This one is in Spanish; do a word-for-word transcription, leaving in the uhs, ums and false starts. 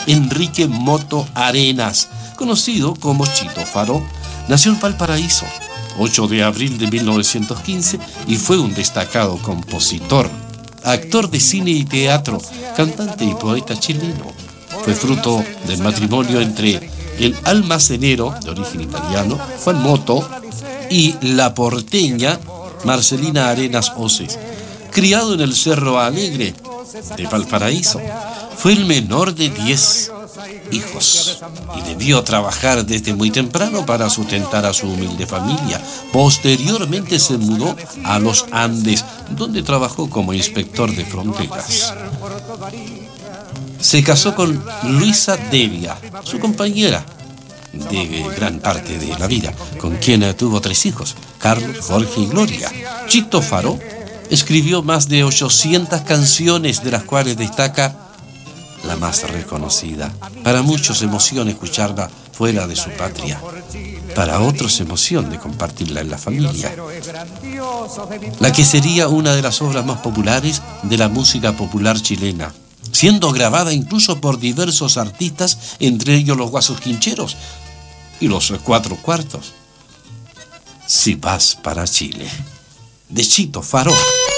Enrique Moto Arenas, conocido como Chito Faró. Nació en Valparaíso, ocho de abril de mil novecientos quince, y fue un destacado compositor, actor de cine y teatro, cantante y poeta chileno. Fue fruto del matrimonio entre el almacenero, de origen italiano, Juan Moto, y la porteña Marcelina Arenas Oces. Criado en el Cerro Alegre de Valparaíso, fue el menor de diez hijos y debió trabajar desde muy temprano para sustentar a su humilde familia. Posteriormente se mudó a los Andes, donde trabajó como inspector de fronteras. Se casó con Luisa Devia, su compañera de gran parte de la vida, con quien tuvo tres hijos, Carlos, Jorge y Gloria. Chito Faró escribió más de ochocientas canciones, de las cuales destaca la más reconocida. Para muchos emoción escucharla fuera de su patria, para otros emoción de compartirla en la familia. La que sería una de las obras más populares de la música popular chilena, siendo grabada incluso por diversos artistas, entre ellos los Guasos Quincheros y los Cuatro Cuartos. Si vas para Chile, de Chito Faró.